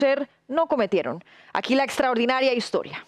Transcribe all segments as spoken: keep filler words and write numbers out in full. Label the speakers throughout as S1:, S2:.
S1: no cometieron. Aquí la extraordinaria historia.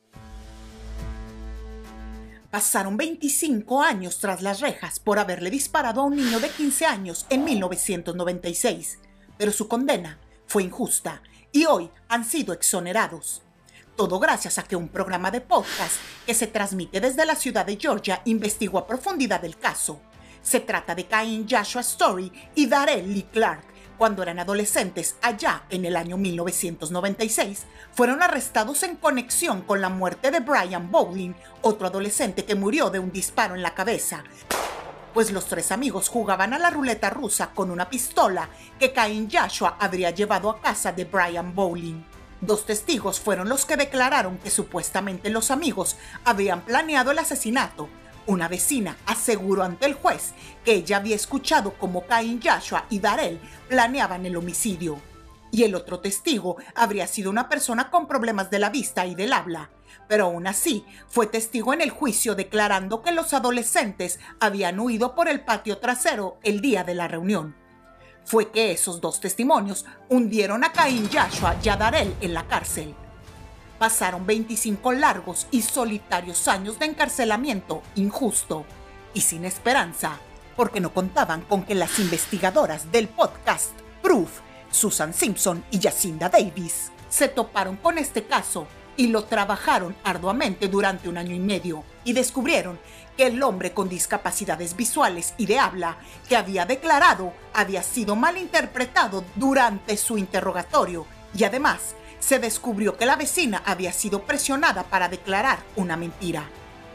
S2: Pasaron veinticinco años tras las rejas por haberle disparado a un niño de quince años en mil novecientos noventa y seis, pero su condena fue injusta y hoy han sido exonerados. Todo gracias a que un programa de podcast que se transmite desde la ciudad de Georgia investigó a profundidad el caso. Se trata de Cain Joshua Story y Darrell Lee Clark. Cuando eran adolescentes, allá en el año mil novecientos noventa y seis, fueron arrestados en conexión con la muerte de Brian Bowling, otro adolescente que murió de un disparo en la cabeza, pues los tres amigos jugaban a la ruleta rusa con una pistola que Cain Joshua habría llevado a casa de Brian Bowling. Dos testigos fueron los que declararon que supuestamente los amigos habían planeado el asesinato. Una vecina aseguró ante el juez que ella había escuchado cómo Cain Joshua y Darrell planeaban el homicidio. Y el otro testigo habría sido una persona con problemas de la vista y del habla. Pero aún así, fue testigo en el juicio declarando que los adolescentes habían huido por el patio trasero el día de la reunión. Fue que esos dos testimonios hundieron a Cain Joshua y a Darrell en la cárcel. Pasaron veinticinco largos y solitarios años de encarcelamiento injusto y sin esperanza, porque no contaban con que las investigadoras del podcast Proof, Susan Simpson y Jacinda Davis, se toparon con este caso y lo trabajaron arduamente durante un año y medio y descubrieron que el hombre con discapacidades visuales y de habla que había declarado había sido malinterpretado durante su interrogatorio y además se descubrió que la vecina había sido presionada para declarar una mentira.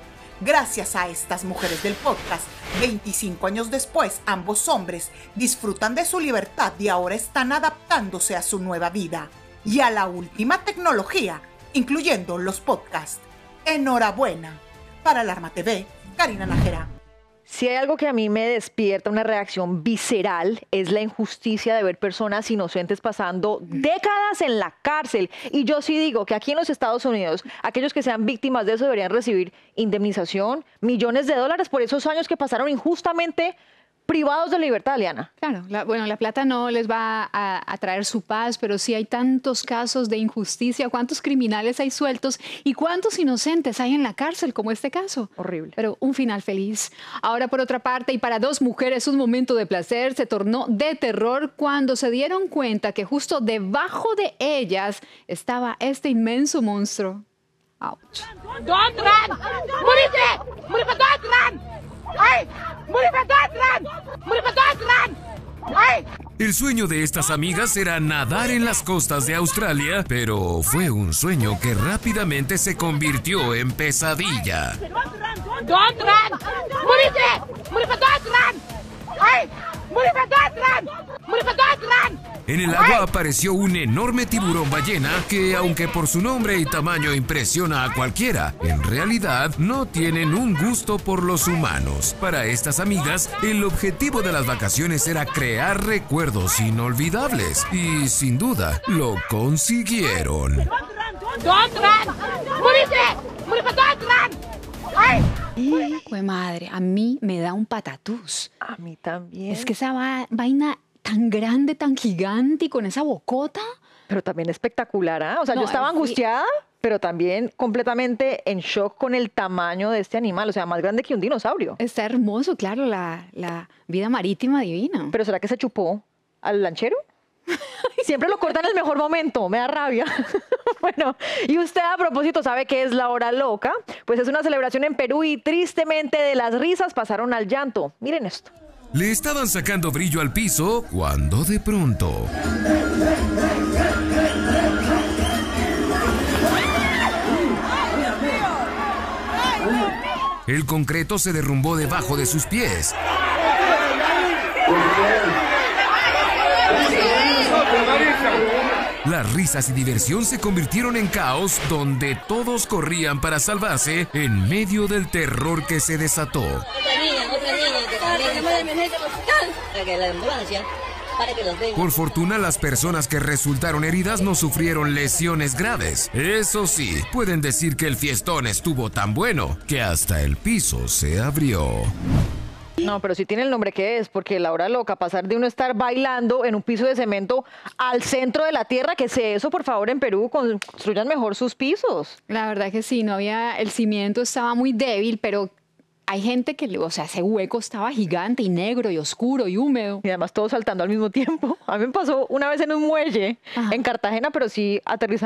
S2: Gracias a estas mujeres del podcast, veinticinco años después, ambos hombres disfrutan de su libertad y ahora están adaptándose a su nueva vida y a la última tecnología, incluyendo los podcasts. Enhorabuena. Para Alarma T V, Karina Nájera.
S1: Si hay algo que a mí me despierta una reacción visceral es la injusticia de ver personas inocentes pasando décadas en la cárcel. Y yo sí digo que aquí en los Estados Unidos, aquellos que sean víctimas de eso deberían recibir indemnización, millones de dólares por esos años que pasaron injustamente privados de libertad, Liana.
S3: Claro, la, bueno, la plata no les va a, a traer su paz, pero sí hay tantos casos de injusticia, cuántos criminales hay sueltos y cuántos inocentes hay en la cárcel, como este caso.
S1: Horrible.
S3: Pero un final feliz. Ahora, por otra parte, y para dos mujeres un momento de placer se tornó de terror cuando se dieron cuenta que justo debajo de ellas estaba este inmenso monstruo. Ouch.
S4: Don't run! ¡Morirse! ¡Morirse! ¡Don't run! ¡Ay!
S5: El sueño de estas amigas era nadar en las costas de Australia, pero fue un sueño que rápidamente se convirtió en pesadilla.
S4: Don't run! ¡Morirse! ¡Morirse! Don't run! ¡Ay! ¡Morirse! Don't run! ¡Morirse! Don't run!
S5: En el agua apareció un enorme tiburón ballena que, aunque por su nombre y tamaño impresiona a cualquiera, en realidad no tienen un gusto por los humanos. Para estas amigas, el objetivo de las vacaciones era crear recuerdos inolvidables y, sin duda, lo consiguieron.
S4: ¡Don't run! ¡Morirse! ¡Morirse! ¡Don't run! ¡Ay!
S3: ¡Jue madre! A mí me da un patatús.
S1: A mí también.
S3: Es que esa va vaina tan grande, tan gigante y con esa bocota.
S1: Pero también espectacular, ¿ah? ¿eh? O sea,
S3: No,
S1: yo estaba
S3: sí.
S1: angustiada, pero también completamente en shock con el tamaño de este animal. O sea, más grande que un dinosaurio.
S3: Está hermoso, claro, la, la vida marítima divina.
S1: ¿Pero será que se chupó al lanchero? Siempre lo cortan en el mejor momento, me da rabia. Bueno, y usted a propósito sabe qué es la hora loca. Pues es una celebración en Perú y tristemente de las risas pasaron al llanto. Miren esto.
S5: Le estaban sacando brillo al piso cuando de pronto... el concreto se derrumbó debajo de sus pies. Las risas y diversión se convirtieron en caos donde todos corrían para salvarse en medio del terror que se desató.
S6: Otra niña, otra niña, que también llamó a la emergencia al hospital para que la ambulancia, para que los den.
S5: Por fortuna, las personas que resultaron heridas no sufrieron lesiones graves. Eso sí, pueden decir que el fiestón estuvo tan bueno que hasta el piso se abrió.
S1: No, pero sí tiene el nombre que es, porque la hora loca, pasar de uno estar bailando en un piso de cemento al centro de la tierra, que sé eso, por favor, en Perú, construyan mejor sus pisos.
S3: La verdad que sí, no había, el cimiento estaba muy débil, pero hay gente que, o sea, ese hueco estaba gigante y negro y oscuro y húmedo.
S1: Y además todos saltando al mismo tiempo. A mí me pasó una vez en un muelle, Ajá. en Cartagena, pero sí aterrizando